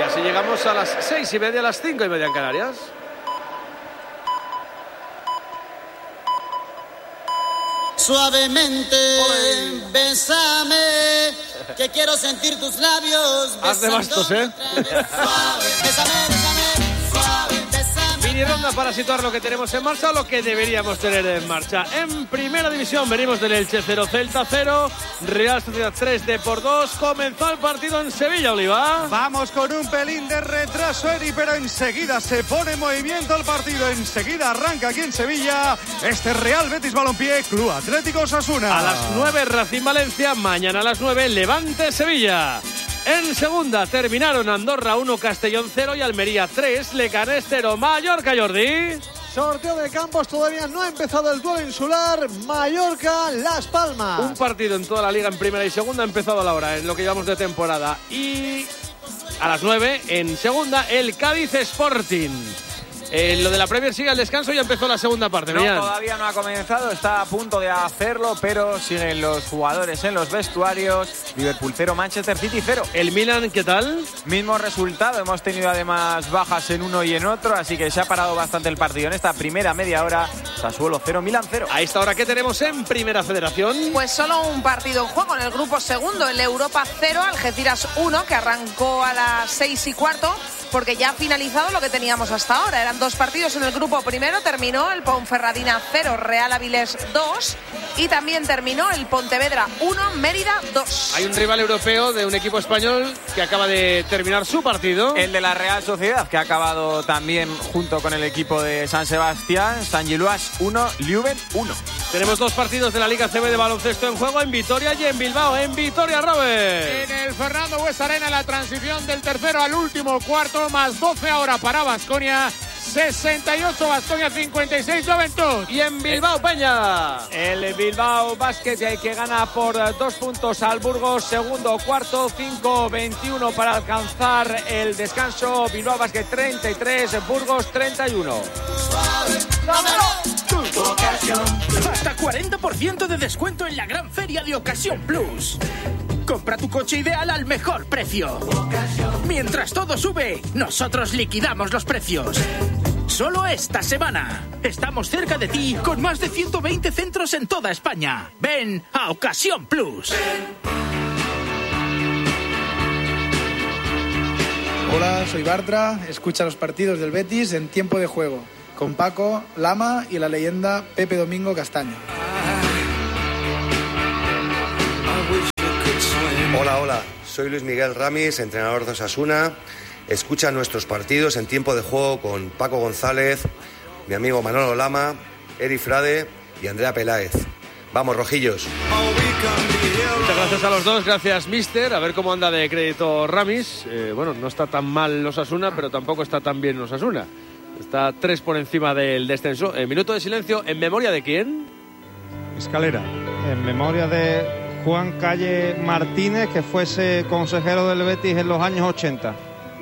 Y así llegamos a las 6:30, a las 5:30 en Canarias. Suavemente, bésame, que quiero sentir tus labios. Haz de bastos, Suave, bésame, suave, bésame. Mini ronda para situar lo que tenemos en marcha o lo que deberíamos tener en marcha. En primera división venimos del Elche 0, Celta 0, Real Sociedad 3, Depor 2. Comenzó el partido en Sevilla, Oliva. Vamos con un pelín de retraso, Eri, pero enseguida se pone en movimiento el partido. Enseguida arranca aquí en Sevilla este Real Betis Balompié, Club Atlético Osasuna. A las 9, Racing Valencia. Mañana a las 9, Levante Sevilla. En segunda terminaron Andorra 1, Castellón 0 y Almería 3, Leganés 0, Mallorca, Jordi. Sorteo de campos, todavía no ha empezado el duelo insular. Mallorca-Las Palmas. Un partido en toda la liga en primera y segunda ha empezado a la hora en lo que llevamos de temporada. Y a las 9 en segunda el Cádiz Sporting. Lo de la Premier sigue el descanso y ya empezó la segunda parte. No, todavía no ha comenzado, está a punto de hacerlo, pero siguen los jugadores en los vestuarios. Liverpool 0, Manchester City 0. ¿El Milan qué tal? Mismo resultado, hemos tenido además bajas en uno y en otro, así que se ha parado bastante el partido. En esta primera media hora, Sassuolo 0, Milan 0. A esta hora, ¿qué tenemos en Primera Federación? Pues solo un partido en juego en el grupo segundo, el Europa 0, Algeciras 1, que arrancó a las 6:15, porque ya ha finalizado lo que teníamos hasta ahora. Eran 2 partidos en el grupo primero, terminó el Ponferradina 0, Real Avilés 2 y también terminó el Pontevedra 1, Mérida 2. Hay un rival europeo de un equipo español que acaba de terminar su partido. El de la Real Sociedad, que ha acabado también junto con el equipo de San Sebastián, San Giluas 1, Leuven 1. Tenemos 2 partidos de la Liga CB de baloncesto en juego en Vitoria y en Bilbao. En Vitoria, Robert. En el Fernando Buesa Arena, la transición del tercero al último cuarto, más 12 ahora para Baskonia. 68 Baskonia, 56 Juventud. Y en Bilbao, Peña. El Bilbao Basket que gana por 2 puntos al Burgos, segundo cuarto, 5-21 para alcanzar el descanso. Bilbao Basket 33, Burgos 31. Hasta 40% de descuento en la gran feria de Ocasión Plus. Compra tu coche ideal al mejor precio. Mientras todo sube, nosotros liquidamos los precios. Solo esta semana. Estamos cerca de ti con más de 120 centros en toda España. Ven a Ocasión Plus. Hola, soy Bartra. Escucha los partidos del Betis en tiempo de juego, con Paco, Lama y la leyenda Pepe Domingo Castaño. Hola, soy Luis Miguel Ramis, entrenador de Osasuna. Escucha nuestros partidos en tiempo de juego con Paco González, mi amigo Manolo Lama, Eri Frade y Andrea Peláez. Vamos, rojillos. Muchas gracias a los dos, gracias mister. A ver cómo anda de crédito Ramis. Bueno, no está tan mal Osasuna, pero tampoco está tan bien Osasuna. Está 3 por encima del descenso. Minuto de silencio, ¿en memoria de quién? Escalera, en memoria de Juan Calle Martínez, que fuese consejero del Betis en los años 80.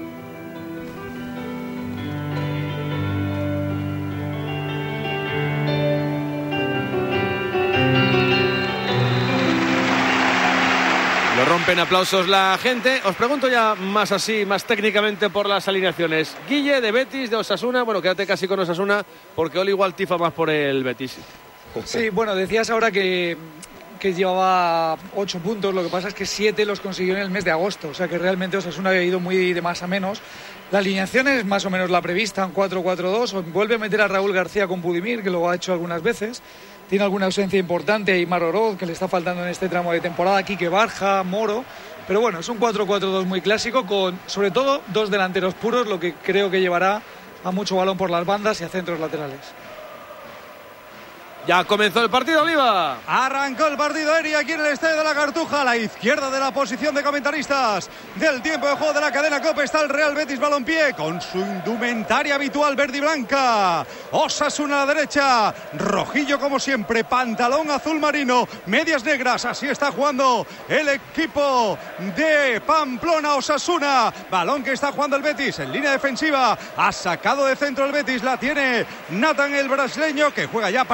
Lo rompen aplausos la gente. Os pregunto ya más así, más técnicamente por las alineaciones. Guille, de Betis, de Osasuna. Bueno, quédate casi con Osasuna, porque Oli igual tifa más por el Betis. Sí, bueno, decías ahora que llevaba 8 puntos, lo que pasa es que 7 los consiguió en el mes de agosto, o sea que realmente Osasuna había ido muy de más a menos. La alineación es más o menos la prevista, en 4-4-2, vuelve a meter a Raúl García con Budimir, que lo ha hecho algunas veces, tiene alguna ausencia importante, Aimar Oroz, que le está faltando en este tramo de temporada, Quique Barja, Moro, pero bueno, es un 4-4-2 muy clásico, con sobre todo 2 delanteros puros, lo que creo que llevará a mucho balón por las bandas y a centros laterales. Ya comenzó el partido, Oliva. Arrancó el partido, Eri, aquí en el Estadio de la Cartuja, a la izquierda de la posición de comentaristas del tiempo de juego de la cadena COPE está el Real Betis Balompié con su indumentaria habitual verde y blanca. Osasuna a la derecha, rojillo como siempre, pantalón azul marino, medias negras, así está jugando el equipo de Pamplona. Osasuna, balón que está jugando el Betis en línea defensiva, ha sacado de centro el Betis, la tiene Nathan, el brasileño, que juega ya para Diego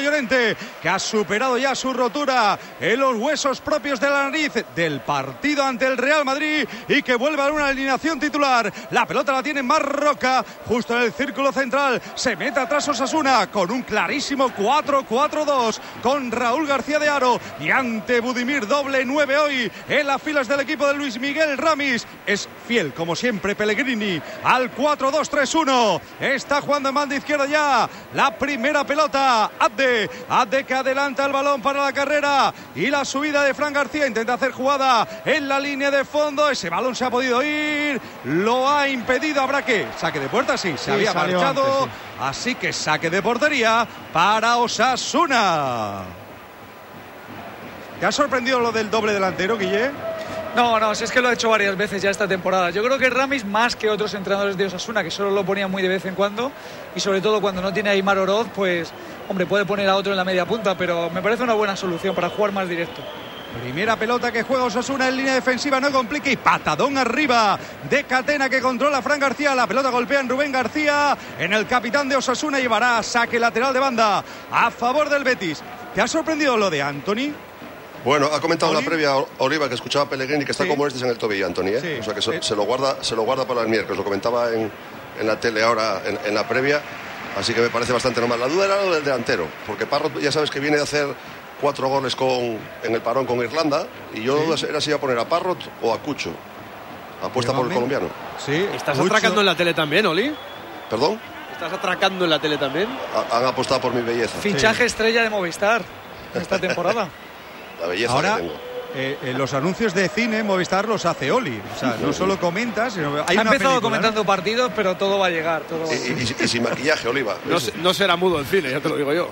Llorente, que ha superado ya su rotura en los huesos propios de la nariz del partido ante el Real Madrid y que vuelve a una alineación titular. La pelota la tiene Marroca, justo en el círculo central. Se mete atrás Osasuna con un clarísimo 4-4-2 con Raúl García de Haro y ante Budimir, doble 9 hoy en las filas del equipo de Luis Miguel Ramis. Es fiel, como siempre, Pellegrini al 4-2-3-1. Está jugando en banda izquierda ya la primera pelota. Abde que adelanta el balón para la carrera y la subida de Fran García. Intenta hacer jugada en la línea de fondo. Ese balón se ha podido ir. Lo ha impedido. ¿Habrá qué? Saque de puerta, sí. Se había marchado. Antes, sí. Así que saque de portería para Osasuna. ¿Te ha sorprendido lo del doble delantero, Guille? No, si es que lo ha hecho varias veces ya esta temporada. Yo creo que Ramis, más que otros entrenadores de Osasuna, que solo lo ponían muy de vez en cuando, y sobre todo cuando no tiene a Aimar Oroz, pues, hombre, puede poner a otro en la media punta, pero me parece una buena solución para jugar más directo. Primera pelota que juega Osasuna en línea defensiva, no complica, y patadón arriba de Catena que controla Fran García. La pelota golpea en Rubén García, en el capitán de Osasuna, llevará saque lateral de banda a favor del Betis. ¿Te ha sorprendido lo de Antony? Bueno, ha comentado en la previa Oliva que escuchaba a Pellegrini que está como en el tobillo, Antony, ¿eh? Sí. O sea que se lo guarda para el miércoles. Lo comentaba en la tele ahora en la previa, así que me parece bastante normal. La duda era lo del delantero, porque Parrot ya sabes que viene de hacer 4 goles en el parón con Irlanda, y yo era si iba a poner a Parrot o a Cucho. Apuesta por el colombiano. Sí. ¿Estás atracando en la tele también, Oli? ¿Perdón? ¿Estás atracando en la tele también? Han apostado por mi belleza. Fichaje estrella de Movistar esta temporada. La belleza ahora, que tengo. Los anuncios de cine Movistar los hace Oli. O sea, no solo comenta, sino hay ha una empezado película, comentando partidos, pero todo va a llegar. Y sin maquillaje, Oliva. No será mudo el cine, ya te lo digo yo.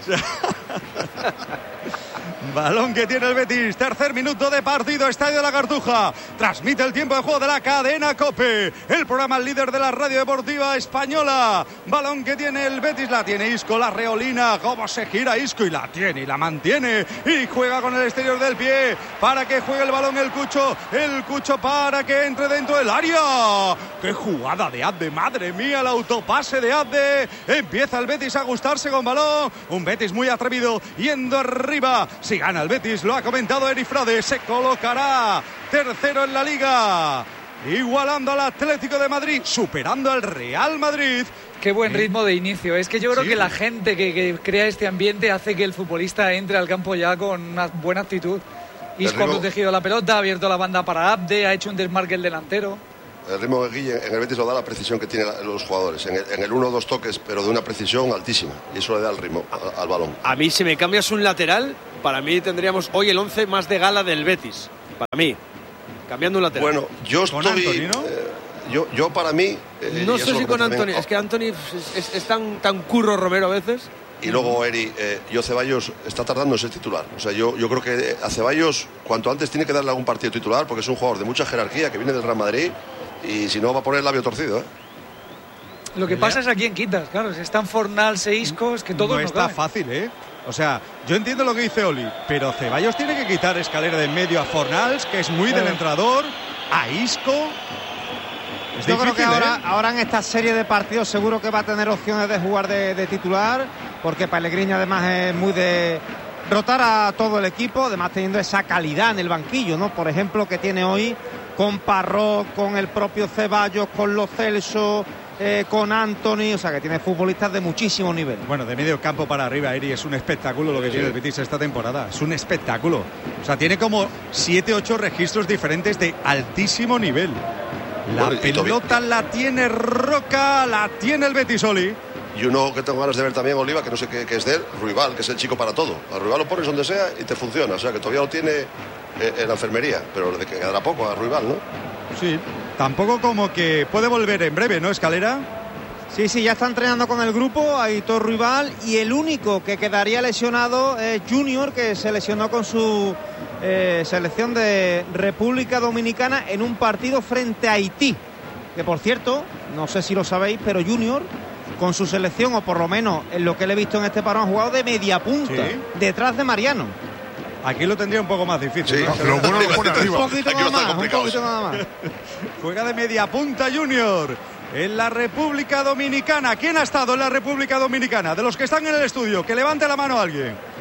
Balón que tiene el Betis, tercer minuto de partido, Estadio de la Cartuja. Transmite el tiempo de juego de la cadena COPE, el programa líder de la radio deportiva española. Balón que tiene el Betis, la tiene Isco, la reolina, cómo se gira Isco y la tiene y la mantiene. Y juega con el exterior del pie para que juegue el balón el Cucho para que entre dentro del área. ¡Qué jugada de Abde! ¡Madre mía, el autopase de Abde! Empieza el Betis a gustarse con balón. Un Betis muy atrevido, yendo arriba. Si gana el Betis, lo ha comentado Eri Frade, se colocará tercero en la Liga, igualando al Atlético de Madrid, superando al Real Madrid. Qué buen ritmo de inicio. Es que yo creo que la gente que crea este ambiente hace que el futbolista entre al campo ya con una buena actitud. Isco ha protegido la pelota, ha abierto la banda para Abde, ha hecho un desmarque el delantero. El ritmo de Guille en el Betis lo da la precisión que tienen los jugadores. En el 1 o 2 toques, pero de una precisión altísima. Y eso le da el ritmo al balón. A mí, si me cambias un lateral, para mí tendríamos hoy el 11 más de gala del Betis. Para mí, cambiando un lateral. Bueno, yo estoy... Anthony, ¿no? Yo para mí... no sé si con Anthony. Es que Anthony es tan curro Romero a veces. Y luego, Eri, yo Ceballos está tardando en ser titular. O sea, yo creo que a Ceballos cuanto antes tiene que darle algún partido titular, porque es un jugador de mucha jerarquía que viene del Real Madrid. Y si no, va a poner el labio torcido, ¿eh? Lo que pasa es a quién quitas, claro. Si están Fornals e Isco, es que todo no está fácil, ¿eh? O sea, yo entiendo lo que dice Oli, pero Ceballos tiene que quitar escalera de en medio a Fornals, que es muy del entrenador, a Isco. Es yo difícil, creo que ahora en esta serie de partidos seguro que va a tener opciones de jugar de titular, porque Pellegrini además es muy de rotar a todo el equipo, además teniendo esa calidad en el banquillo, ¿no? Por ejemplo, que tiene hoy con Parrot, con el propio Ceballos, con Lo Celso, con Anthony, o sea que tiene futbolistas de muchísimo nivel. Bueno, de medio campo para arriba, Eri, es un espectáculo lo que tiene el Betis esta temporada, es un espectáculo. O sea, tiene como 7-8 registros diferentes de altísimo nivel. La pelota la tiene Roca, la tiene el Betis, Oli. Y uno que tengo ganas de ver también, Oliva, que no sé qué es de él, Ruibal, que es el chico para todo. A Ruibal lo pones donde sea y te funciona. O sea, que todavía lo tiene en la enfermería, pero le quedará poco a Ruibal, ¿no? Sí, tampoco como que puede volver en breve, ¿no, Escalera? Sí, ya está entrenando con el grupo, Aitor Ruibal, y el único que quedaría lesionado es Junior, que se lesionó con su selección de República Dominicana en un partido frente a Haití. Que, por cierto, no sé si lo sabéis, pero Junior, con su selección, o por lo menos en lo que le he visto en este parón, ha jugado de media punta, detrás de Mariano. Aquí lo tendría un poco más difícil, sí, ¿no? Lo bueno lo pone arriba. Un poquito nada más. Juega de media punta Junior en la República Dominicana. ¿Quién ha estado en la República Dominicana? De los que están en el estudio, que levante la mano alguien.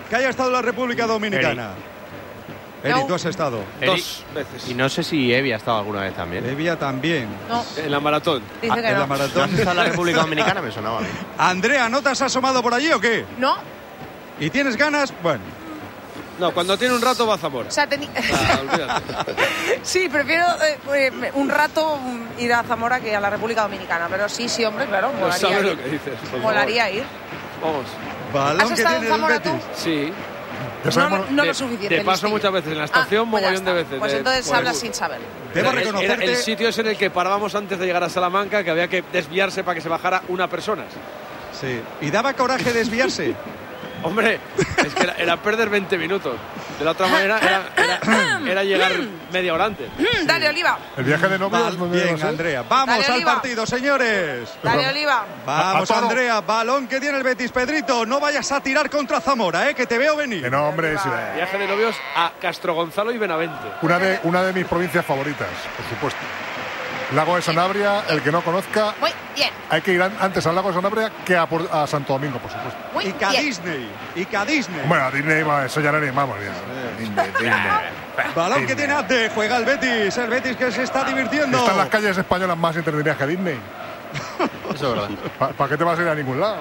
que haya estado en la República Dominicana. Eri, tú has estado. 2 veces. Y no sé si Evi ha estado alguna vez también. Evia también. No. En la maratón. Dice que en no. la maratón. ¿No has estado en la República Dominicana? Me sonaba a mí. Andrea, ¿no te has asomado por allí o qué? No. ¿Y tienes ganas? Bueno. No, cuando tiene un rato va a Zamora. O sea, Olvídate. sí, prefiero un rato ir a Zamora que a la República Dominicana. Pero sí, hombre, claro, No molaría sabes ir. lo que dices. por Molaría favor. ir. Vamos. Balón ¿Has que estado en tiene el Zamora tú? Betis. Sí. No lo suficiente. Te paso listillo. muchas veces en la estación, pues ya mogollón de está. veces. Pues entonces Pues, hablas sin saber. Debo Era reconocerte. el sitio es en el que parábamos antes de llegar a Salamanca, que había que desviarse para que se bajara una persona. Sí. Y daba coraje desviarse. Hombre, es que era perder 20 minutos. De la otra manera era llegar media hora antes. Dale, Oliva. El viaje de novios. ¿dónde Bien, va a ser? Andrea. Vamos Dale, al Oliva. partido, señores. Dale, Oliva. Vamos, A todo. Andrea. Balón que tiene el Betis. Pedrito, no vayas a tirar contra Zamora, que te veo venir. Que no, hombre, sí, Viaje de novios a Castro Gonzalo y Benavente. una de mis provincias favoritas, por supuesto. Lago de Sanabria, el que no conozca, Muy bien. hay que ir antes al Lago de Sanabria que a Santo Domingo, por supuesto. Muy Y bien. Disney. Y Disney. Bueno, a Disney, eso ya no ni vamos. Ya. Balón que tiene Abde. Juega el Betis. El Betis que se está divirtiendo. Están las calles españolas más entretenidas que Disney. Eso es verdad. ¿Para qué te vas a ir a ningún lado?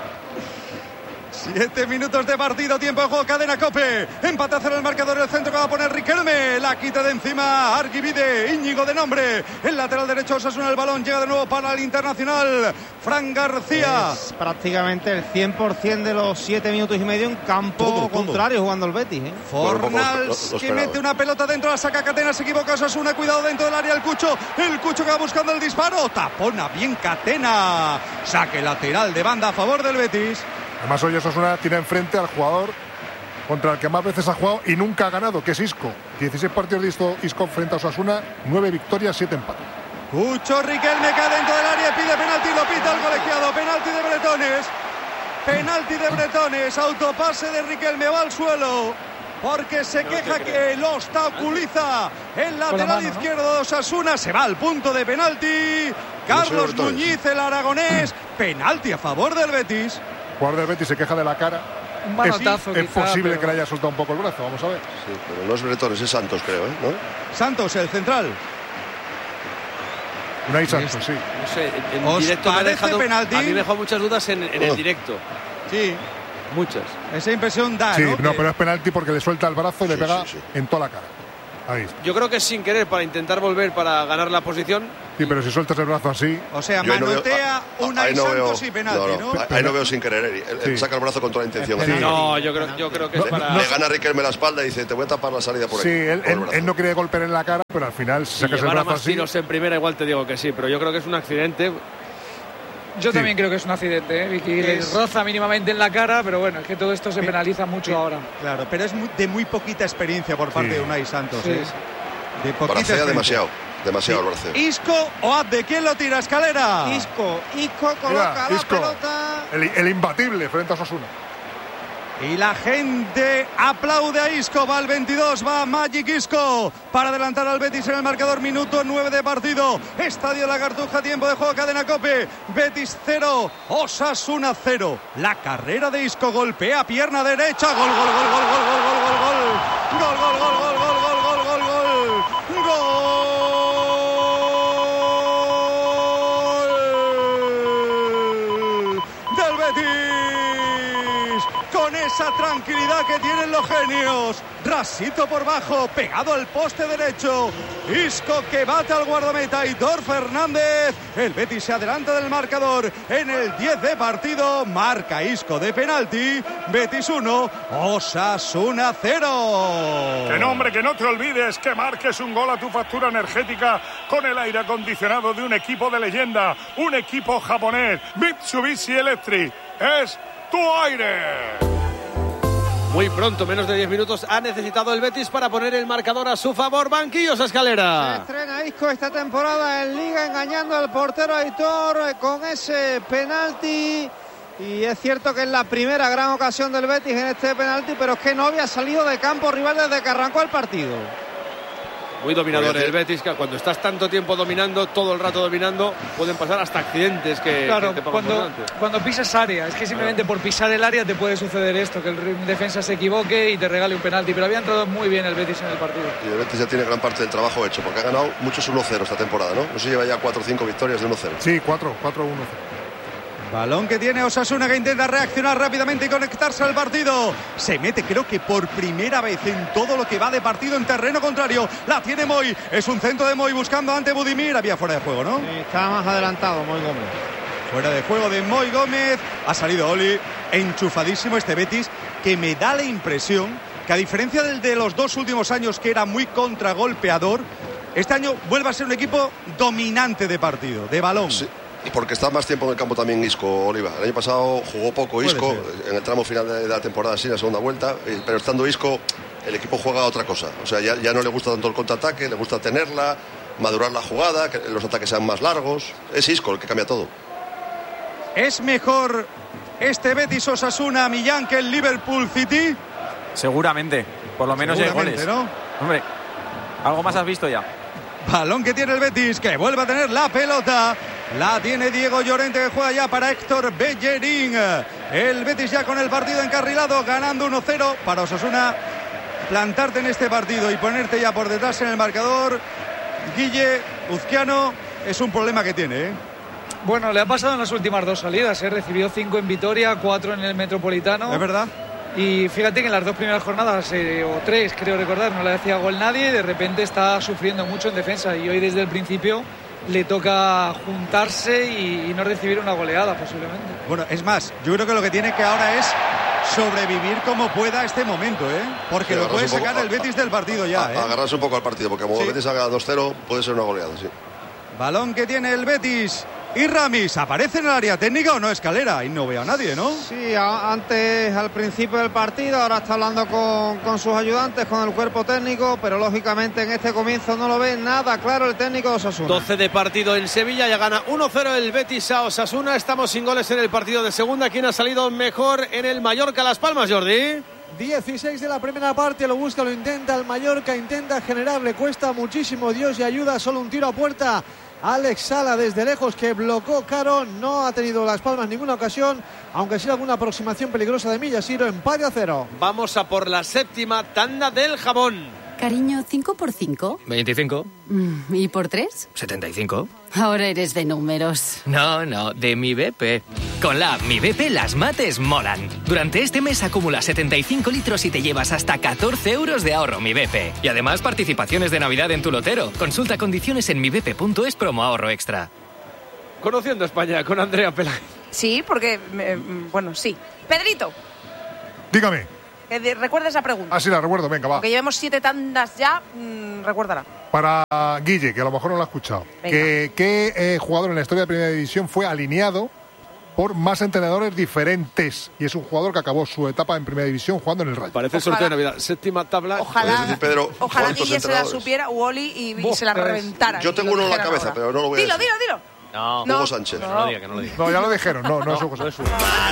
7 minutos de partido, tiempo de juego, cadena COPE. Empate a 0 el marcador, el centro que va a poner Riquelme. La quita de encima Argivide, Íñigo de nombre. El lateral derecho Osasuna, el balón llega de nuevo para el Internacional. Fran García. Es prácticamente el 100% de los 7 minutos y medio en campo contrario jugando el Betis. Fornals que mete una pelota dentro, la saca Catena, se equivoca Osasuna, cuidado dentro del área el Cucho que va buscando el disparo, tapona bien Catena. Saque lateral de banda a favor del Betis. Además, hoy Osasuna tiene enfrente al jugador contra el que más veces ha jugado y nunca ha ganado, que es Isco. 16 partidos de Isco frente a Osasuna, 9 victorias, 7 empates. Cucho Riquelme cae dentro del área, pide penalti, lo pita el colegiado, penalti de Bretones. Penalti de Bretones, autopase de Riquelme, va al suelo. Porque se queja que lo obstaculiza el lateral izquierdo de Osasuna. Se va al punto de penalti. Carlos Muñiz, el aragonés. Penalti a favor del Betis. El jugador del Betis se queja de la cara. Un manotazo, es quizá, posible pero que le haya soltado un poco el brazo, vamos a ver. Sí, pero no es Bretones, es Santos, creo, ¿no? Santos, el central. Unai Santos, sí. No sé, en ¿Os directo me ha parece dejado, penalti? a mí me dejó muchas dudas en el directo. Sí, Muchas. esa impresión da, Sí, ¿no? no, Que- pero es penalti porque le suelta el brazo y le Sí, pega sí, sí. en toda la cara. Ahí está. Yo creo que es sin querer para intentar volver para ganar la posición. Sí, pero si sueltas el brazo así. O sea, Yo ahí no veo- manotea Unai ahí no veo- Santos y penalti, ¿no? Ahí no veo sin querer, Eri. Él Sí. saca el brazo con toda la intención. Sí. No, yo creo que es para. Le gana a Riquelme la espalda y dice, te voy a tapar la salida por Sí, aquí. él, con el él- brazo. él no quiere golpear en la cara, pero al final si Si sacas el llevara brazo más así. tiros en primera, igual te digo que sí, pero yo creo que es un accidente. Yo Sí. también creo que es un accidente, Vicky. Le roza mínimamente en la cara, pero bueno, es que todo esto se penaliza mucho ahora. Claro, pero es de muy poquita experiencia por parte Sí. de Unai Santos. Sí, ¿eh? sí. De poquita Bracea experiencia. demasiado el braceo. Isco o Abde, ¿quién lo tira? Escalera. Isco coloca Mira, la Isco, pelota. el imbatible frente a Osasuna. Y la gente aplaude a Isco, va al 22, va Magic Isco para adelantar al Betis en el marcador, minuto 9 de partido. Estadio La Cartuja, tiempo de juego, cadena COPE. Betis 0, Osasuna 0. La carrera de Isco, golpea pierna derecha, gol, gol, gol, gol, gol, gol, gol, gol, gol. Gol, gol, gol, gol, gol, gol, gol, gol, gol. Gol del Betis. Con esa tranquilidad que tienen los genios. Rasito por bajo, pegado al poste derecho. Isco que bate al guardameta Aitor Fernández. El Betis se adelanta del marcador en el 10 de partido. Marca Isco de penalti. Betis 1, Osasuna 0. Que no, hombre, que no te olvides que marques un gol a tu factura energética con el aire acondicionado de un equipo de leyenda, un equipo japonés, Mitsubishi Electric. Es tu aire. Muy pronto, menos de 10 minutos, ha necesitado el Betis para poner el marcador a su favor. Banquillos, Escalera. Estrena Isco esta temporada en Liga engañando al portero Aitor con ese penalti. Y es cierto que es la primera gran ocasión del Betis en este penalti, pero es que no había salido de campo rival desde que arrancó el partido. Muy dominador el Betis, que cuando estás tanto tiempo dominando, todo el rato dominando, pueden pasar hasta accidentes que te pagan por delante. Cuando pisas área, es que simplemente por pisar el área te puede suceder esto, que el defensa se equivoque y te regale un penalti, pero había entrado muy bien el Betis en el partido. Y el Betis ya tiene gran parte del trabajo hecho, porque ha ganado muchos 1-0 esta temporada, ¿no? No sé si lleva ya 4 o 5 victorias de 1-0. Sí, 4-1-0. Balón que tiene Osasuna, que intenta reaccionar rápidamente y conectarse al partido. Se mete, creo que por primera vez en todo lo que va de partido en terreno contrario. La tiene Moy. Es un centro de Moy buscando ante Budimir. Había fuera de juego, ¿no? Sí, estaba más adelantado Moy Gómez. Fuera de juego de Moy Gómez. Ha salido Oli. Enchufadísimo este Betis, que me da la impresión que, a diferencia del de los 2 últimos años, que era muy contragolpeador, este año vuelve a ser un equipo dominante de partido, de balón. Sí. Y porque está más tiempo en el campo también Isco, Oliva. El año pasado jugó poco Isco en el tramo final de la temporada, sí, en la segunda vuelta, pero estando Isco, el equipo juega a otra cosa. O sea, ya no le gusta tanto el contraataque, le gusta tenerla, madurar la jugada, que los ataques sean más largos. Es Isco el que cambia todo. ¿Es mejor este Betis Osasuna, Millán, que el Liverpool City? Seguramente, por lo menos hay goles, ¿no? Hombre, algo más has visto ya. Balón que tiene el Betis, que vuelve a tener la pelota. La tiene Diego Llorente, que juega ya para Héctor Bellerín. El Betis ya con el partido encarrilado, ganando 1-0. Para Osasuna, plantarte en este partido y ponerte ya por detrás en el marcador, Guille, Uzquiano, es un problema que tiene, ¿eh? Bueno, le ha pasado en las últimas 2 salidas, ¿eh? Recibió 5 en Vitoria, 4 en el Metropolitano. Es verdad. Y fíjate que en las 2 primeras jornadas, o 3 creo recordar, no le hacía gol nadie y de repente está sufriendo mucho en defensa. Y hoy desde el principio le toca juntarse y no recibir una goleada posiblemente. Bueno, es más, yo creo que lo que tiene que ahora es sobrevivir como pueda este momento, ¿eh? Porque sí, lo puede sacar el Betis del partido ya, ¿eh? Agarrarse un poco al partido, porque como el Betis haga 2-0, puede ser una goleada, sí. Balón que tiene el Betis. Y Ramis, ¿aparece en el área técnica o no? Escalera, y no veo a nadie, ¿no? Sí, antes al principio del partido, ahora está hablando con sus ayudantes, con el cuerpo técnico, pero lógicamente en este comienzo no lo ve nada claro el técnico de Osasuna. 12 de partido en Sevilla, ya gana 1-0 el Betis a Osasuna. Estamos sin goles en el partido de segunda. ¿Quién ha salido mejor en el Mallorca Las Palmas, Jordi? 16 de la primera parte, lo busca, lo intenta el Mallorca, intenta generar, le cuesta muchísimo, Dios y ayuda, solo un tiro a puerta. Alex Sala desde lejos, que bloqueó Caro, no ha tenido Las Palmas ninguna ocasión, aunque sí alguna aproximación peligrosa de Millasiro. Empate a 0. Vamos a por la séptima tanda del jabón. Cariño, 5 por 5. 25. ¿Y por 3? 75. Ahora eres de números. No, de Mi BP. Con la app Mi BP las mates molan. Durante este mes acumula 75 litros y te llevas hasta 14 euros de ahorro Mi BP. Y además participaciones de Navidad en tu lotero. Consulta condiciones en mibp.es promo ahorro extra. Conociendo España con Andrea Peláez. Sí, porque, bueno, sí. Pedrito, Dígame. que recuerda esa pregunta. Ah, sí, la recuerdo, venga, va. Aunque llevemos 7 tandas ya, recuérdala. Para Guille, que a lo mejor no lo ha escuchado. ¿Qué jugador en la historia de Primera División fue alineado por más entrenadores diferentes? Y es un jugador que acabó su etapa en Primera División jugando en el Rayo. Parece el sorteo de Navidad. Séptima tabla. Ojalá, Pedro, ojalá Guille se la supiera, Wally, y se la reventara. Yo tengo uno en la cabeza, pero no lo voy a decir. Dilo. No. Hugo Sánchez. Que no lo diga, que no lo diga. No, ya lo dijeron. No es Hugo Sánchez.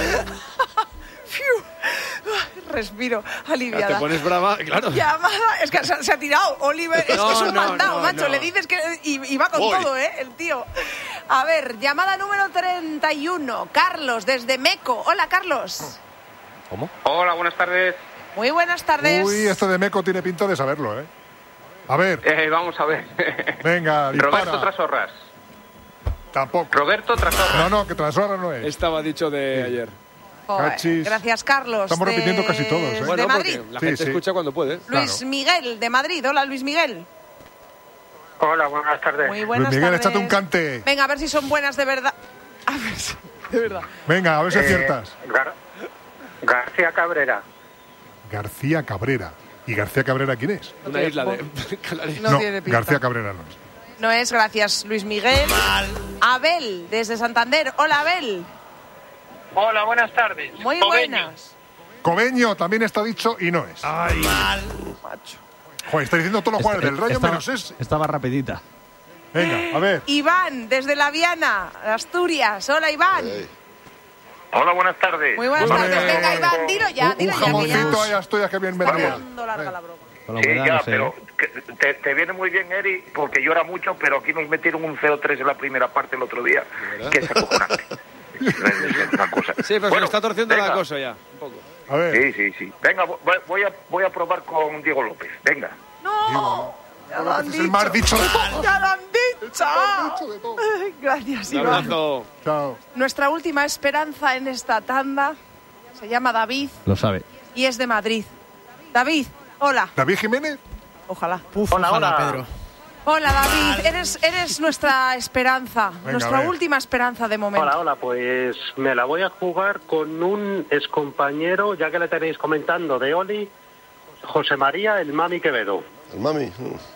Respiro, aliviada. Ya te pones brava, claro. Llamada, es que se ha tirado, Oliver, es que es un mandado, macho. Le dices que y va con todo, el tío. A ver, llamada número 31, Carlos, desde Meco. Hola, Carlos. ¿Cómo? Hola, buenas tardes. Muy buenas tardes. Uy, esto de Meco tiene pinta de saberlo, ¿eh? A ver. Vamos a ver. Venga, dispara. Roberto Trasorras. Tampoco. Roberto Trasorras. No, que Trasorras no es. Estaba dicho de ayer. Cachis. Gracias, Carlos. Estamos repitiendo casi todos, ¿eh? Bueno, de Madrid. la gente escucha cuando puede. Luis Miguel, de Madrid. Hola, Luis Miguel. Hola, buenas tardes. Muy buenas Luis Miguel, tardes. échate un cante. Venga, a ver si son buenas de verdad. A ver si, de verdad. Venga, a ver si aciertas. García Cabrera. García Cabrera. ¿Y García Cabrera quién es? Una isla de Canarias. No tiene pinta. García Cabrera no es. No es, gracias, Luis Miguel. Abel, desde Santander. Hola, Abel. Hola, buenas tardes. Muy buenas. Cobeño también está dicho y no es. Ay, macho. Joder, está diciendo todos los jugadores del Rayo menos ese. Estaba rapidita. Venga, a ver. Iván, desde La Viana, Asturias. Hola, Iván. Hola, buenas tardes. Muy buenas tardes. Venga, Iván, dilo ya. Un jamoncito hay Asturias que bien vendría. Larga la broma. Con la Sí, humedad, ya, no sé. pero te viene muy bien, Eri, porque llora mucho, pero aquí nos metieron un 0-3 en la primera parte el otro día, que es acojonante. Es una cosa. Sí, pero se le está torciendo la cosa ya, un poco. A ver. Sí. Venga, voy a probar con Diego López. Venga. ¡No! Ya lo han Es dicho. el más dicho de todos. ¡Ya lo han dicho! Gracias, Un Iván. abrazo. Chao. Nuestra última esperanza en esta tanda se llama David Lo sabe. y es de Madrid. David, hola. ¿David Jiménez? Ojalá. Hola, Pedro. Hola, David. Eres nuestra esperanza, Venga, nuestra a ver. última esperanza de momento. Hola, pues me la voy a jugar con un excompañero, ya que le tenéis comentando, de Oli, José María, el Mami Quevedo. El Mami.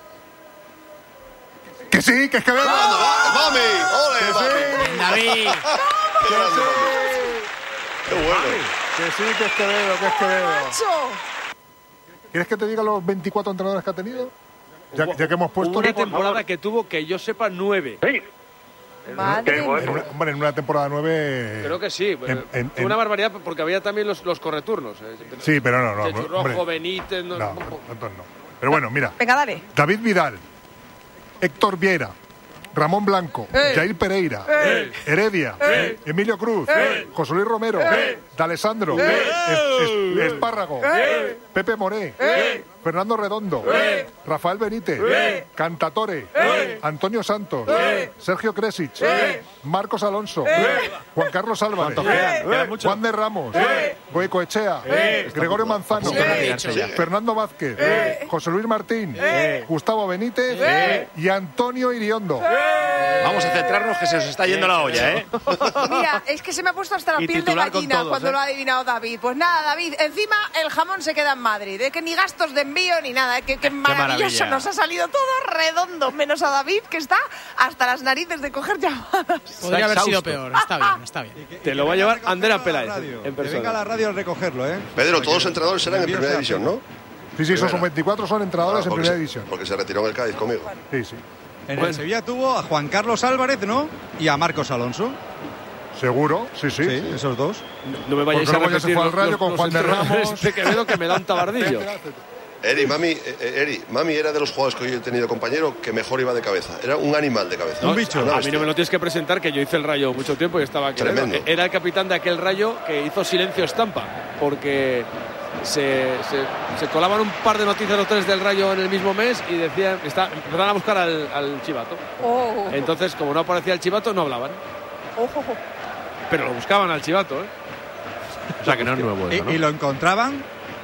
Que sí, que es Quevedo. ¡Mami! ¡Ole, Que Mami! sí. David. ¡Qué grande, Mami! ¡Qué bueno! Que sí, que es Quevedo, que es Quevedo. ¡Macho! ¿Quieres que te diga los 24 entrenadores que ha tenido? Ya que hemos puesto... Hubo una temporada que tuvo, que yo sepa, 9. Sí. Madre mía. Hombre, en una temporada 9... Creo que sí. Fue una barbaridad porque había también los correturnos. Sí, pero no. Chechu Rojo, hombre. Benítez... No. Pero bueno, mira. Venga, dale. David Vidal, Héctor Viera, Ramón Blanco, Jair Pereira, Heredia, Emilio Cruz, José Luis Romero, D'Alessandro, Espárrago, Pepe Moré, Fernando Redondo, Rafael Benítez, Cantatore, Antonio Santos, Sergio Kresic, Marcos Alonso, Juan Carlos Álvarez, Juan de Ramos, Goicoechea, Gregorio Manzano, Fernando Vázquez, José Luis Martín, Gustavo Benítez y Antonio Iriondo. Vamos a centrarnos que se nos está yendo la olla, ¿eh? Mira, es que se me ha puesto hasta la Y piel de titular con gallina todos, cuando lo ha adivinado David. Pues nada, David, encima el jamón se queda en Madrid, que ni gastos de envío ni nada, que maravilloso, maravilla. nos ha salido todo redondo, menos a David, que está hasta las narices de coger llamadas. Podría haber sido peor. Está bien. Te lo va a llevar Andrea Peláez en Que venga a persona. la radio a recogerlo, ¿eh? Pedro, todos los entrenadores serán en primera división, ¿no? Sí, esos son 24, son entrenadores en primera división. Porque se retiró en el Cádiz conmigo. Sí. En el Sevilla tuvo a Juan Carlos Álvarez, ¿no? Y a Marcos Alonso. ¿Seguro? Sí. Sí, esos dos. No me vayáis a Porque luego ya se repetir fue al Rayo los- con los Juan de entrenadores Ramos. de Quevedo que me dan tabardillo. Mami era de los jugadores que yo he tenido compañero que mejor iba de cabeza. Era un animal de cabeza. No, Una a mí bestia. no me lo tienes que presentar, que yo hice el Rayo mucho tiempo y estaba aquí. Tremendo. Era el capitán de aquel Rayo que hizo silencio estampa, porque se colaban un par de noticias los tres del Rayo en el mismo mes y decían, empezaron a buscar al chivato. Oh. Entonces, como no aparecía el chivato, no hablaban. Pero lo buscaban al chivato, ¿eh? O sea que no es nuevo eso, ¿no? ¿Y lo encontraban?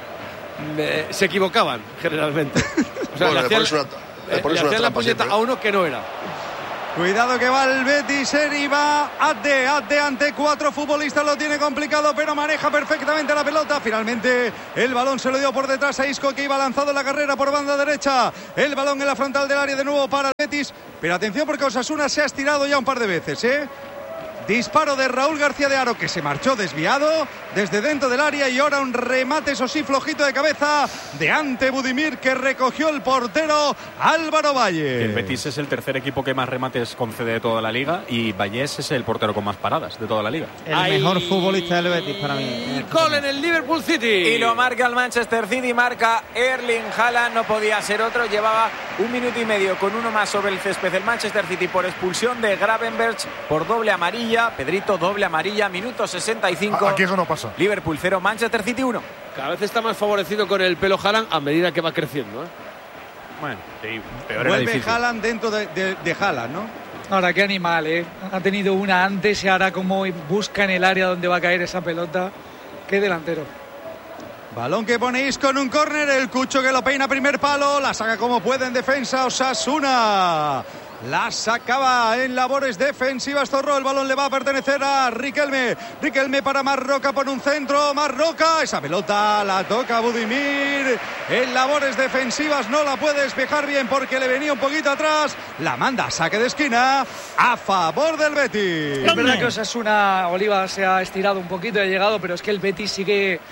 Se equivocaban, generalmente. O sea, Bueno, le le pones hacían, le pones le una hacían la trampa puñeta siempre. a uno que no era. Cuidado que va el Betis, Eri va ante 4 futbolistas, lo tiene complicado, pero maneja perfectamente la pelota. Finalmente el balón se lo dio por detrás a Isco, que iba lanzado en la carrera por banda derecha. El balón en la frontal del área de nuevo para el Betis, pero atención porque Osasuna se ha estirado ya un par de veces, ¿eh? Disparo de Raúl García de Haro, que se marchó desviado desde dentro del área, y ahora un remate, eso sí, flojito de cabeza de Ante Budimir, que recogió el portero Álvaro Valle. El Betis es el tercer equipo que más remates concede de toda la liga y Vallés es el portero con más paradas de toda la liga. El mejor futbolista del Betis para mí. Gol en el Liverpool City. Y lo marca el Manchester City, marca Erling Haaland, no podía ser otro, llevaba 1 minuto y medio con uno más sobre el césped el Manchester City por expulsión de Gravenberch por doble amarilla. Pedrito, doble amarilla, minuto 65. Aquí eso no pasa. Liverpool 0, Manchester City 1. Cada vez está más favorecido con el pelo Haaland a medida que va creciendo, ¿eh? Bueno, sí, peor era Vuelve difícil. Haaland dentro de Haaland, ¿no? Ahora, qué animal, ¿eh? Ha tenido una antes y ahora como busca en el área donde va a caer esa pelota. Qué delantero. Balón que pone Isco en un córner, el Cucho que lo peina primer palo, la saca como puede en defensa Osasuna. La sacaba en labores defensivas Zorro, el balón le va a pertenecer a Riquelme. Riquelme para Marroca por un centro, Marroca, esa pelota la toca Budimir. En labores defensivas no la puede despejar bien porque le venía un poquito atrás. La manda a saque de esquina a favor del Betis. Es verdad que Osasuna, Oliva se ha estirado un poquito y ha llegado, pero es que el Betis sigue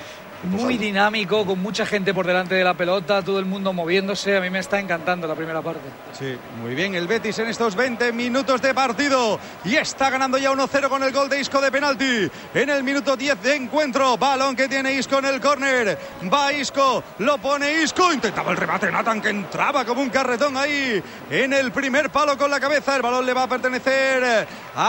Muy dinámico, con mucha gente por delante de la pelota, todo el mundo moviéndose. A mí me está encantando la primera parte. Sí, muy bien el Betis en estos 20 minutos de partido. Y está ganando ya 1-0 con el gol de Isco de penalti. En el minuto 10 de encuentro. Balón que tiene Isco en el córner. Va Isco, lo pone Isco. Intentaba el remate Nathan, que entraba como un carretón ahí en el primer palo con la cabeza. El balón le va a pertenecer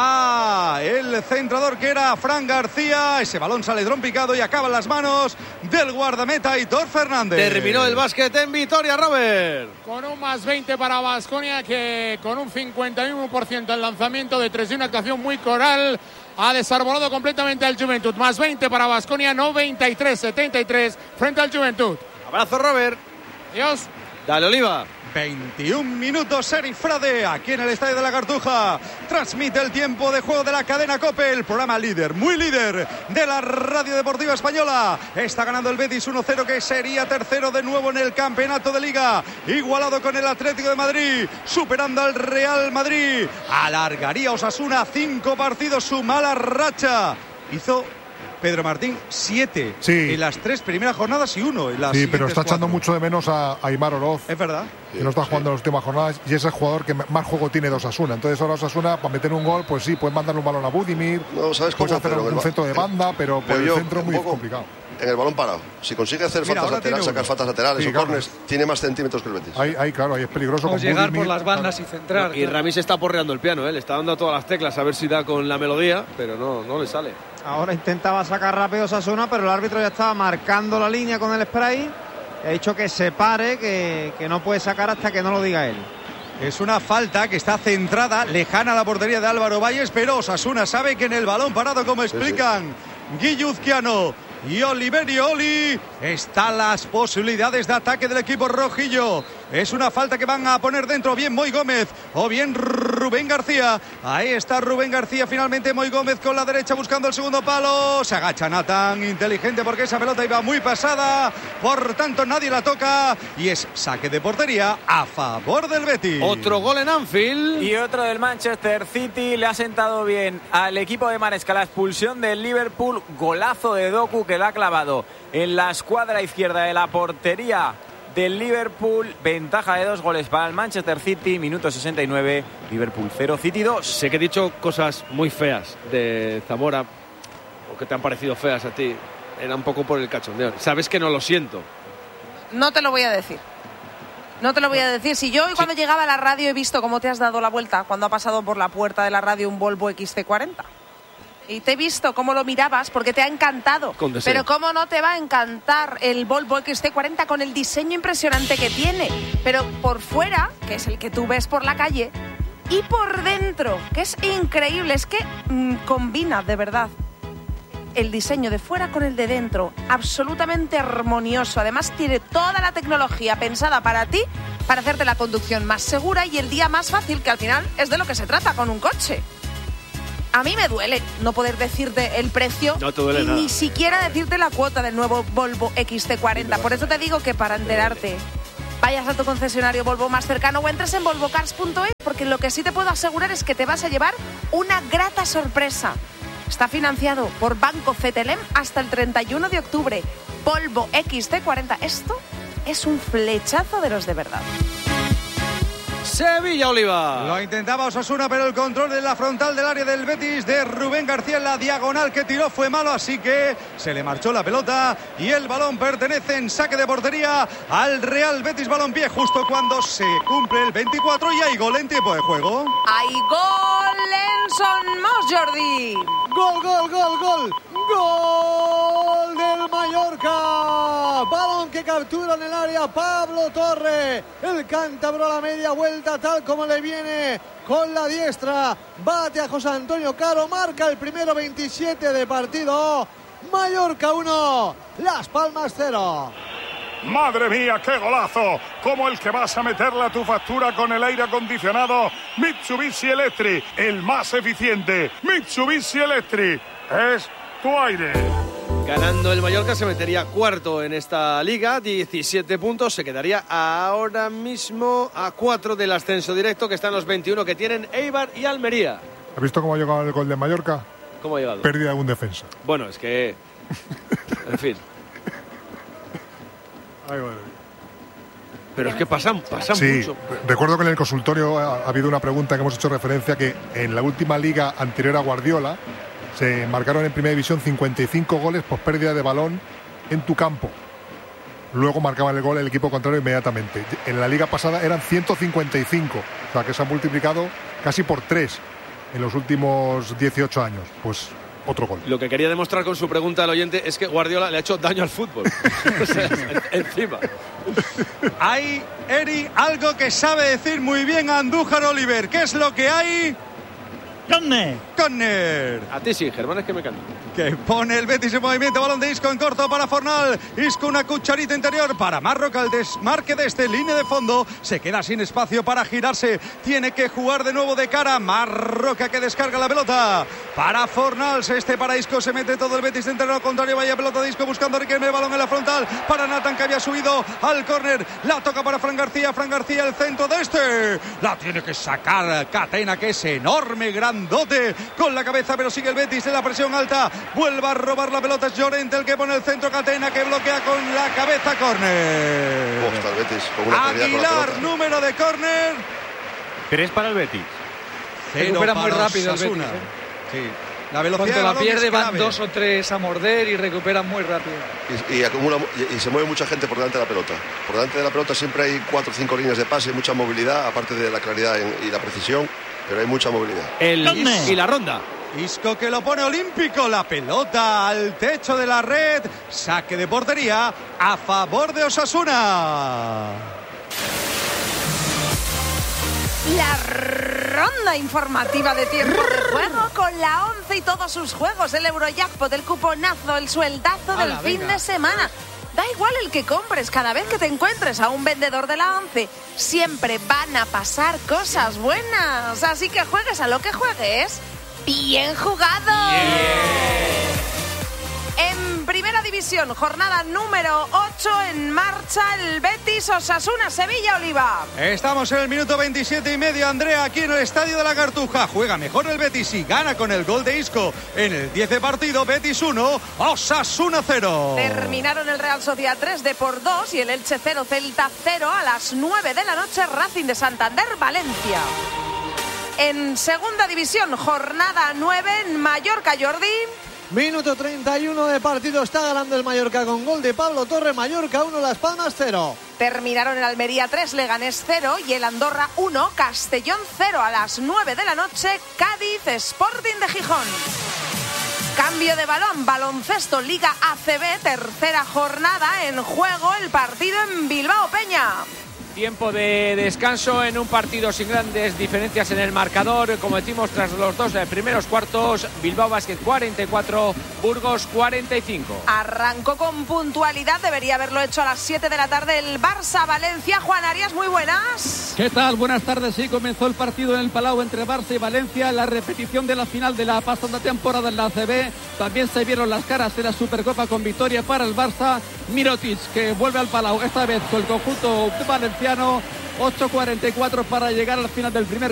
a el centrador, que era Fran García. Ese balón sale trompicado y acaba en las manos del guardameta Aitor Fernández. Terminó el básquet en Vitoria, Robert. Con un más 20 para Baskonia, que con un 51% en lanzamiento de 3 y una actuación muy coral ha desarbolado completamente al Juventud. Más 20 para Baskonia, 93-73 frente al Juventud. Abrazo, Robert. Adiós. Dale, Oliva. 21 minutos, Eri Frade, aquí en el Estadio de la Cartuja. Transmite el tiempo de juego de la cadena COPE, el programa líder, muy líder de la Radio Deportiva Española. Está ganando el Betis 1-0, que sería tercero de nuevo en el campeonato de Liga. Igualado con el Atlético de Madrid, superando al Real Madrid. Alargaría Osasuna 5 partidos su mala racha. Hizo Pedro Martín 7 en las 3 primeras jornadas y 1 en las pero está 4. echando mucho de menos a Aimar Oroz. Es verdad. Que no está jugando en las últimas jornadas y es el jugador que más juego tiene de Osasuna. Entonces ahora Osasuna, para meter un gol, pues sí, puedes mandarle un balón a Budimir, puedes hacer un centro de banda, pero por el centro es muy complicado. En el balón parado, si consigue hacer faltas laterales, sacar faltas laterales o corners, tiene más centímetros que el Betis. Ahí claro, ahí es peligroso. Vamos con llegar Budimir, por las bandas y centrar. Y Ramis está porreando el piano, le está dando a todas las teclas a ver si da con la melodía, pero no le sale. Ahora intentaba sacar rápido Osasuna, pero el árbitro ya estaba marcando la línea con el spray. Ha dicho que se pare, que no puede sacar hasta que no lo diga él. Es una falta que está centrada, lejana a la portería de Álvaro Valles, pero Osasuna sabe que en el balón parado, como explican Guilluzquiano y Oliveri Oli, están las posibilidades de ataque del equipo rojillo. Es una falta que van a poner dentro, bien Moy Gómez o bien Rubén García. Ahí está Rubén García, finalmente Moy Gómez con la derecha buscando el segundo palo. Se agacha Nathan, inteligente, porque esa pelota iba muy pasada, por tanto nadie la toca y es saque de portería a favor del Betis. Otro gol en Anfield. Y otro del Manchester City. Le ha sentado bien al equipo de Maresca la expulsión del Liverpool. Golazo de Doku, que la ha clavado en la escuadra izquierda de la portería del Liverpool. Ventaja de 2 goles para el Manchester City. Minuto 69, Liverpool 0, City 2. Sé que he dicho cosas muy feas de Zamora, o que te han parecido feas a ti. Era un poco por el cachondeo. Sabes que no lo siento. No te lo voy a decir. No te lo voy a decir. Si yo hoy cuando llegaba a la radio he visto cómo te has dado la vuelta cuando ha pasado por la puerta de la radio un Volvo XC40. Y te he visto cómo lo mirabas porque te ha encantado. Pero cómo no te va a encantar el Volvo XC40 con el diseño impresionante que tiene. Pero por fuera, que es el que tú ves por la calle, y por dentro, que es increíble. Es que combina de verdad el diseño de fuera con el de dentro. Absolutamente armonioso. Además tiene toda la tecnología pensada para ti, para hacerte la conducción más segura y el día más fácil, que al final es de lo que se trata con un coche. A mí me duele no poder decirte el precio, no te duele y nada. Ni siquiera decirte la cuota del nuevo Volvo XC40. Por eso te digo que para enterarte, vayas a tu concesionario Volvo más cercano o entres en volvocars.es, porque lo que sí te puedo asegurar es que te vas a llevar una grata sorpresa. Está financiado por Banco Cetelem hasta el 31 de octubre. Volvo XC40. Esto es un flechazo de los de verdad. Sevilla, Oliva. Lo intentaba Osasuna, pero el control de la frontal del área del Betis de Rubén García en la diagonal que tiró fue malo, así que se le marchó la pelota y el balón pertenece en saque de portería al Real Betis Balompié justo cuando se cumple el 24 y hay gol en tiempo de juego. ¡Hay gol en Son Mos, Jordi! ¡Gol! ¡Gol del Mallorca! Balón que captura en el área Pablo Torre. El cántabro a la media vuelta, tal como le viene con la diestra. Bate a José Antonio Caro, marca el primero, 27 de partido. Mallorca 1, Las Palmas 0. ¡Madre mía, qué golazo! Como el que vas a meterle a tu factura con el aire acondicionado Mitsubishi Electric, el más eficiente. Mitsubishi Electric es tu aire. Ganando el Mallorca se metería cuarto en esta liga, 17 puntos, se quedaría ahora mismo a 4 del ascenso directo, que están los 21 que tienen Eibar y Almería. ¿Has visto cómo ha llegado el gol de Mallorca? ¿Cómo ha llegado? Pérdida de un defensa. Bueno, es que... en fin. Pero es que pasan sí, mucho. Recuerdo que en el consultorio ha habido una pregunta que hemos hecho referencia que en la última liga anterior a Guardiola se marcaron en primera división 55 goles por pérdida de balón en tu campo. Luego marcaban el gol el equipo contrario inmediatamente. En la liga pasada eran 155, o sea que se ha multiplicado casi por 3 en los últimos 18 años. Pues otro gol. Lo que quería demostrar con su pregunta al oyente es que Guardiola le ha hecho daño al fútbol. O sea, encima. Hay, Eri, algo que sabe decir muy bien Andújar Oliver. ¿Qué es lo que hay? Córner. A ti sí, Germán, es que me canta. Que pone el Betis en movimiento, balón de Isco en corto para Fornal. Isco una cucharita interior para Marroca, el desmarque de este línea de fondo. Se queda sin espacio para girarse. Tiene que jugar de nuevo de cara. Marroca que descarga la pelota para Fornals. Para Isco se mete todo el Betis en terreno contrario. Vaya pelota de Isco buscando a Riquelme, balón en la frontal para Nathan que había subido al córner. La toca para Fran García. Fran García el centro de la tiene que sacar Catena, que es enorme, grandote con la cabeza, pero sigue el Betis en la presión alta. Vuelve a robar la pelota, es Llorente el que pone el centro. Catena que bloquea con la cabeza, córner. Está el Betis con una Aguilar, número de córner. 3 para el Betis. Recupera muy rápido el Betis. Sí. La velocidad cuando la pierde van clave. 2 o 3 a morder y recuperan muy rápido. Y acumula, y se mueve mucha gente por delante de la pelota. Por delante de la pelota siempre hay 4 o 5 líneas de pase, mucha movilidad, aparte de la claridad y la precisión, pero hay mucha movilidad. Y la ronda. Isco que lo pone olímpico, la pelota al techo de la red, saque de portería a favor de Osasuna. La ronda informativa de tiempo de juego con la 11 y todos sus juegos, el Eurojackpot, el cuponazo, el sueldazo del fin de semana. Da igual el que compres, cada vez que te encuentres a un vendedor de la 11, siempre van a pasar cosas buenas. Así que juegues a lo que juegues, ¡bien jugado! En Primera División, jornada número 8, en marcha el Betis Osasuna Sevilla Oliva. Estamos en el minuto 27 y medio, Andrea, aquí en el Estadio de la Cartuja. Juega mejor el Betis y gana con el gol de Isco. En el 10 partido, Betis 1, Osasuna 0. Terminaron el Real Sociedad 3 de por 2 y el Elche 0, Celta 0 a las 9 de la noche, Racing de Santander, Valencia. En Segunda División, jornada 9, en Mallorca, Jordi. Minuto 31 de partido, está ganando el Mallorca con gol de Pablo Torre. Mallorca 1, Las Palmas 0. Terminaron el Almería 3, Leganés 0 y el Andorra 1, Castellón 0 a las 9 de la noche, Cádiz Sporting de Gijón. Cambio de balón, baloncesto, Liga ACB, tercera jornada, en juego el partido en Bilbao Peña. Tiempo de descanso en un partido sin grandes diferencias en el marcador. Como decimos, tras los 2 primeros cuartos, Bilbao Basket 44, Burgos 45. Arrancó con puntualidad, debería haberlo hecho a las 7 de la tarde el Barça-Valencia. Juan Arias, muy buenas. ¿Qué tal? Buenas tardes. Sí, comenzó el partido en el Palau entre Barça y Valencia. La repetición de la final de la pasada temporada en la ACB. También se vieron las caras de la Supercopa con victoria para el Barça. Mirotic, que vuelve al Palau, esta vez con el conjunto valenciano. 8:44 para llegar al final del primer